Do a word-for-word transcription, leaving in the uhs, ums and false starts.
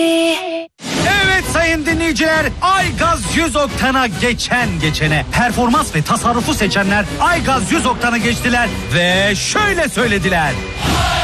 Evet sayın dinleyiciler, Aygaz yüz oktana geçen geçene, performans ve tasarrufu seçenler Aygaz yüz oktana geçtiler ve şöyle söylediler.